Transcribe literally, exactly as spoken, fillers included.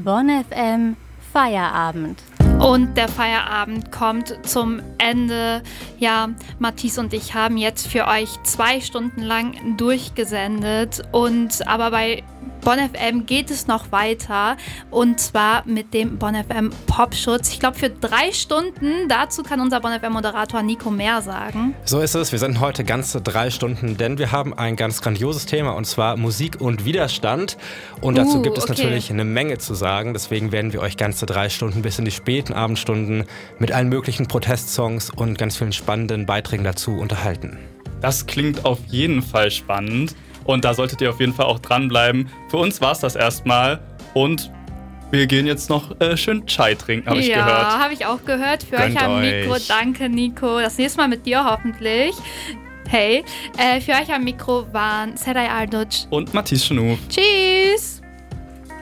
Bonn F M Feierabend. Und der Feierabend kommt zum Ende. Ja, Matthias und ich haben jetzt für euch zwei Stunden lang durchgesendet. Und aber bei Bonn F M geht es noch weiter. Und zwar mit dem Bonn F M Popschutz. Ich glaube für drei Stunden. Dazu kann unser Bonn F M-Moderator Nico mehr sagen. So ist es. Wir senden heute ganze drei Stunden, denn wir haben ein ganz grandioses Thema. Und zwar Musik und Widerstand. Und dazu Uh, gibt es okay. natürlich eine Menge zu sagen. Deswegen werden wir euch ganze drei Stunden bis in die späten Abendstunden mit allen möglichen Protestsongs und ganz vielen spannenden Beiträgen dazu unterhalten. Das klingt auf jeden Fall spannend und da solltet ihr auf jeden Fall auch dranbleiben. Für uns war es das erstmal und wir gehen jetzt noch äh, schön Chai trinken, habe ich ja, gehört. Ja, habe ich auch gehört. Für Gönnt euch am Mikro. euch. Danke, Nico. Das nächste Mal mit dir hoffentlich. Hey, äh, für euch am Mikro waren Seray Arduc Und Matthias Schnu. Tschüss!